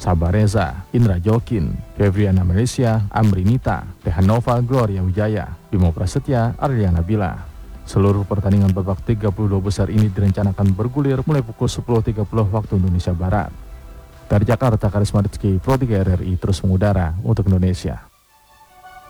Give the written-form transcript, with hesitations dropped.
Sabareza, Indra Jokin, Febriana Malaysia, Amrinita, Tehanova Gloria Wijaya, Bimo Prasetya, Arliana Bila. Seluruh pertandingan babak 32 besar ini direncanakan bergulir mulai pukul 10.30 waktu Indonesia Barat. Dari Jakarta, Karisma Rizky, Pro 3 RRI terus mengudara untuk Indonesia.